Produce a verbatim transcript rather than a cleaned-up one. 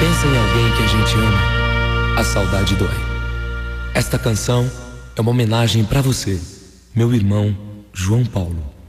pensa em alguém que a gente ama, a saudade dói. Esta canção é uma homenagem pra você, meu irmão João Paulo.